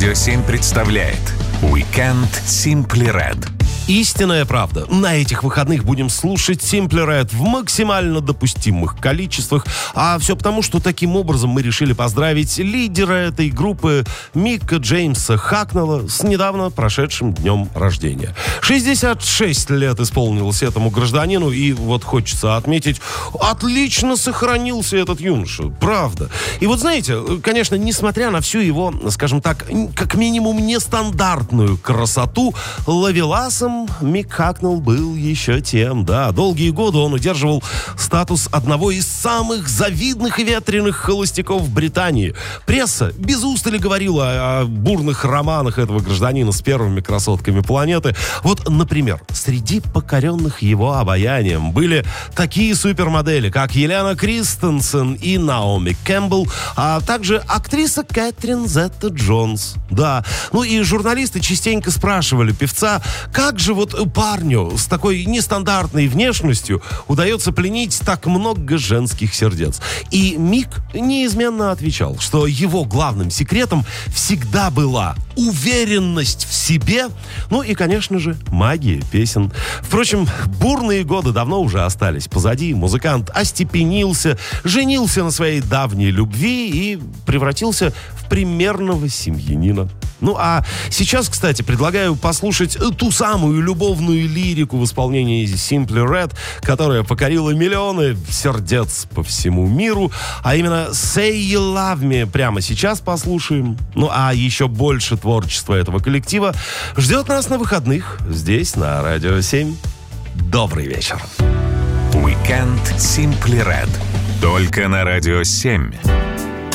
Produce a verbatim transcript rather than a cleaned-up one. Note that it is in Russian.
Радио семь представляет Weekend Simply Red. Истинная правда. На этих выходных будем слушать Simply Red в максимально допустимых количествах. А все потому, что таким образом мы решили поздравить лидера этой группы Мика Джеймса Хакнелла с недавно прошедшим днем рождения. шестьдесят шесть лет исполнилось этому гражданину, и вот хочется отметить, отлично сохранился этот юноша. Правда. И вот знаете, конечно, несмотря на всю его, скажем так, как минимум нестандартную красоту, ловеласом Мик Хакнелл был еще тем, да. Долгие годы он удерживал статус одного из самых завидных и ветреных холостяков Британии. Пресса без устали говорила о бурных романах этого гражданина с первыми красотками планеты. Вот, например, среди покоренных его обаянием были такие супермодели, как Елена Кристенсен и Наоми Кэмпбелл, а также актриса Кэтрин Зетта-Джонс. Да, ну и журналисты частенько спрашивали певца, как же вот парню с такой нестандартной внешностью удается пленить так много женских сердец. И Мик неизменно отвечал, что его главным секретом всегда была уверенность в себе, ну и, конечно же, магия песен. Впрочем, бурные годы давно уже остались позади. Музыкант остепенился, женился на своей давней любви и превратился в примерного семьянина. Ну, а сейчас, кстати, предлагаю послушать ту самую любовную лирику в исполнении Simply Red, которая покорила миллионы сердец по всему миру. А именно Say You Love Me прямо сейчас послушаем. Ну, а еще больше творчества этого коллектива ждет нас на выходных здесь, на Радио семь. Добрый вечер. Weekend Simply Red. Только на Радио семь.